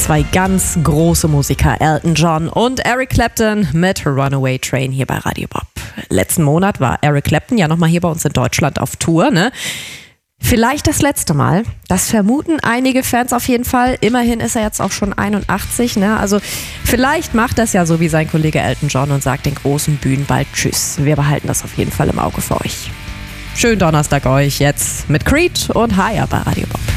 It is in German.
Zwei ganz große Musiker, Elton John und Eric Clapton mit Runaway Train hier bei Radio Bob. Letzten Monat war Eric Clapton ja nochmal hier bei uns in Deutschland auf Tour, ne? Vielleicht das letzte Mal. Das vermuten einige Fans auf jeden Fall. Immerhin ist er jetzt auch schon 81, ne? Also vielleicht macht das ja so wie sein Kollege Elton John und sagt den großen Bühnen bald Tschüss. Wir behalten das auf jeden Fall im Auge für euch. Schönen Donnerstag euch jetzt mit Creed und Higher bei Radio Bob.